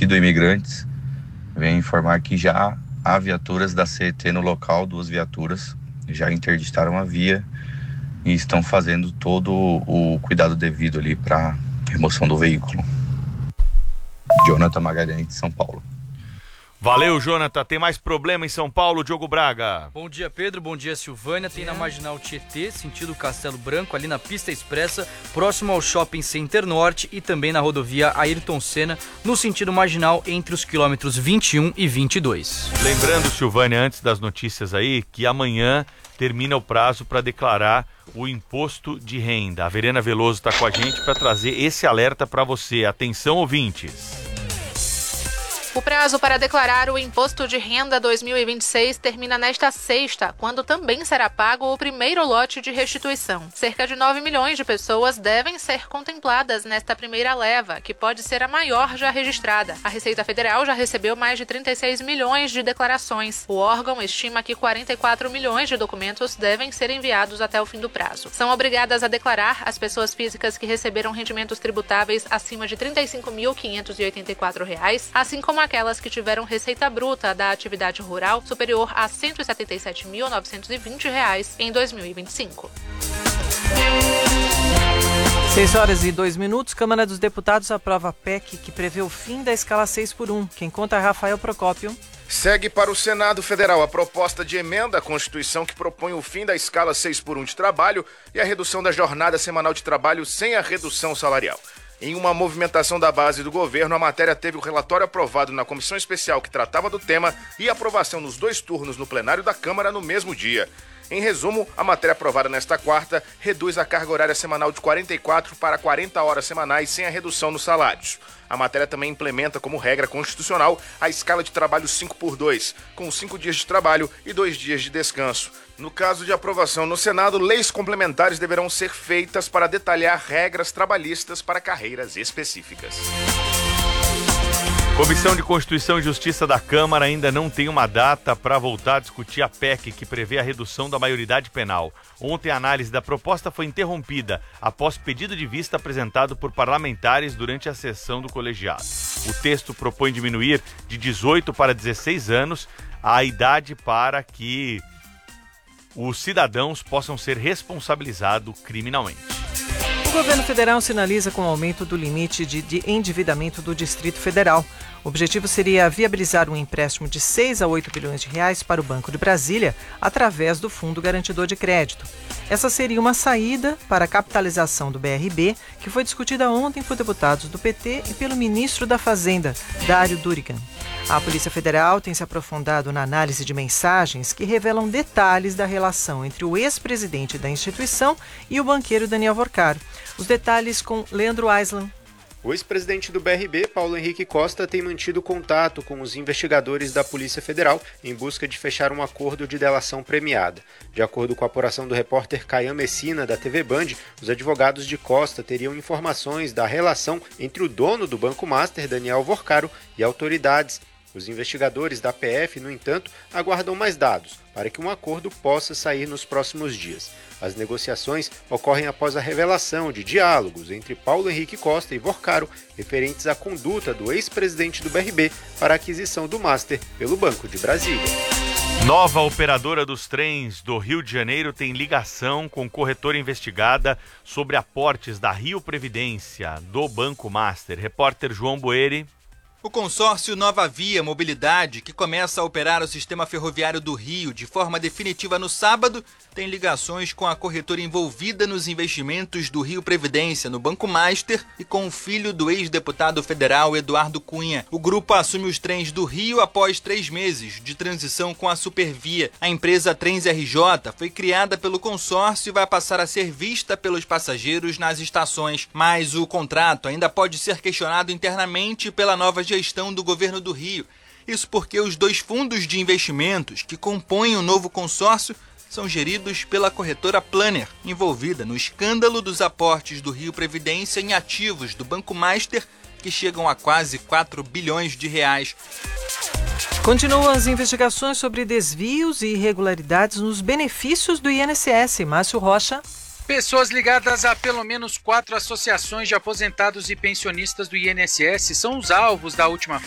do Imigrantes vem informar que já há viaturas da CET no local, 2 viaturas, já interditaram a via e estão fazendo todo o cuidado devido ali para remoção do veículo. Jonathan Magalhães, de São Paulo. Valeu, Jonathan. Tem mais problema em São Paulo, Diogo Braga? Bom dia, Pedro. Bom dia, Silvânia. Tem na Marginal Tietê, sentido Castelo Branco, ali na pista expressa, próximo ao Shopping Center Norte, e também na rodovia Ayrton Senna, no sentido marginal, entre os quilômetros 21 e 22. Lembrando, Silvânia, antes das notícias aí, que amanhã termina o prazo para declarar o imposto de renda. A Verena Veloso está com a gente para trazer esse alerta para você. Atenção, ouvintes. O prazo para declarar o Imposto de Renda 2026 termina nesta sexta, quando também será pago o primeiro lote de restituição. Cerca de 9 milhões de pessoas devem ser contempladas nesta primeira leva, que pode ser a maior já registrada. A Receita Federal já recebeu mais de 36 milhões de declarações. O órgão estima que 44 milhões de documentos devem ser enviados até o fim do prazo. São obrigadas a declarar as pessoas físicas que receberam rendimentos tributáveis acima de R$ 35.584, assim como aquelas que tiveram receita bruta da atividade rural superior a R$ 177.920 em 2025. 6h02. Câmara dos Deputados aprova a PEC que prevê o fim da escala 6x1. Quem conta é Rafael Procópio. Segue para o Senado Federal a proposta de emenda à Constituição que propõe o fim da escala 6x1 de trabalho e a redução da jornada semanal de trabalho sem a redução salarial. Em uma movimentação da base do governo, a matéria teve o relatório aprovado na comissão especial que tratava do tema e aprovação nos 2 turnos no plenário da Câmara no mesmo dia. Em resumo, a matéria aprovada nesta quarta reduz a carga horária semanal de 44 para 40 horas semanais sem a redução nos salários. A matéria também implementa como regra constitucional a escala de trabalho 5x2, com 5 dias de trabalho e 2 dias de descanso. No caso de aprovação no Senado, leis complementares deverão ser feitas para detalhar regras trabalhistas para carreiras específicas. Comissão de Constituição e Justiça da Câmara ainda não tem uma data para voltar a discutir a PEC que prevê a redução da maioridade penal. Ontem a análise da proposta foi interrompida após pedido de vista apresentado por parlamentares durante a sessão do colegiado. O texto propõe diminuir de 18 para 16 anos a idade para que os cidadãos possam ser responsabilizados criminalmente. O governo federal sinaliza com o aumento do limite de endividamento do Distrito Federal. O objetivo seria viabilizar um empréstimo de 6 a 8 bilhões de reais para o Banco de Brasília através do Fundo Garantidor de Crédito. Essa seria uma saída para a capitalização do BRB, que foi discutida ontem por deputados do PT e pelo ministro da Fazenda, Dário Durigan. A Polícia Federal tem se aprofundado na análise de mensagens que revelam detalhes da relação entre o ex-presidente da instituição e o banqueiro Daniel Vorcaro. Os detalhes com Leandro Aislan. O ex-presidente do BRB, Paulo Henrique Costa, tem mantido contato com os investigadores da Polícia Federal em busca de fechar um acordo de delação premiada. De acordo com a apuração do repórter Caian Messina, da TV Band, os advogados de Costa teriam informações da relação entre o dono do Banco Master, Daniel Vorcaro, e autoridades. Os investigadores da PF, no entanto, aguardam mais dados para que um acordo possa sair nos próximos dias. As negociações ocorrem após a revelação de diálogos entre Paulo Henrique Costa e Vorcaro referentes à conduta do ex-presidente do BRB para a aquisição do Master pelo Banco de Brasília. Nova operadora dos trens do Rio de Janeiro tem ligação com corretora investigada sobre aportes da Rio Previdência do Banco Master. Repórter João Boeri. O consórcio Nova Via Mobilidade, que começa a operar o sistema ferroviário do Rio de forma definitiva no sábado, tem ligações com a corretora envolvida nos investimentos do Rio Previdência no Banco Master e com o filho do ex-deputado federal Eduardo Cunha. O grupo assume os trens do Rio após 3 meses de transição com a Supervia. A empresa Trens RJ foi criada pelo consórcio e vai passar a ser vista pelos passageiros nas estações. Mas o contrato ainda pode ser questionado internamente pela nova gestão do governo do Rio. Isso porque os 2 fundos de investimentos que compõem o novo consórcio são geridos pela corretora Planner, envolvida no escândalo dos aportes do Rio Previdência em ativos do Banco Master, que chegam a quase 4 bilhões de reais. Continuam as investigações sobre desvios e irregularidades nos benefícios do INSS. Márcio Rocha. Pessoas ligadas a pelo menos 4 associações de aposentados e pensionistas do INSS são os alvos da última